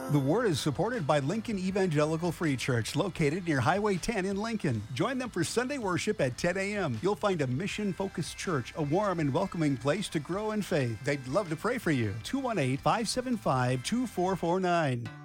The Word is supported by Lincoln Evangelical Free Church, located near Highway 10 in Lincoln. Join them for Sunday worship at 10 a.m. You'll find a mission-focused church, a warm and welcoming place to grow in faith. They'd love to pray for you. 218-575-2449.